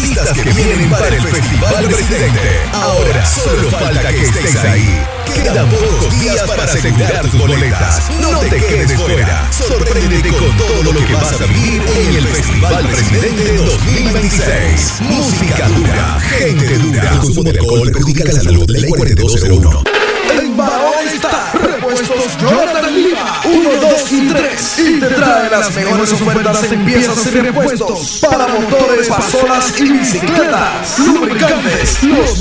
artistas que vienen para el Festival Presidente. Ahora solo falta que estés ahí. Quedan pocos días para asegurar tus boletas. No te quedes fuera. Sorpréndete con todo lo que vas a vivir en el Festival Presidente 2026. Música dura, gente dura. El consumo de alcohol perjudica la salud. Ley 4201. En Barahona está Repuestos Jonathan Lima 1, 2 y 3 y te trae las mejores ofertas en piezas y repuestos para motores, pasolas y bicicletas, lubricantes, los